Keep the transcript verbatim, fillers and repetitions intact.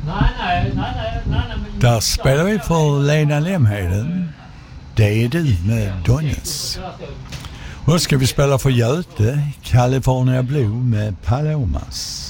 Nej, nej, nej, nej, nej, nej. Där spelar vi för Lena Lemheden. Det är du med Donnes. Och då ska vi spela för Göte, California Blue med Palomas.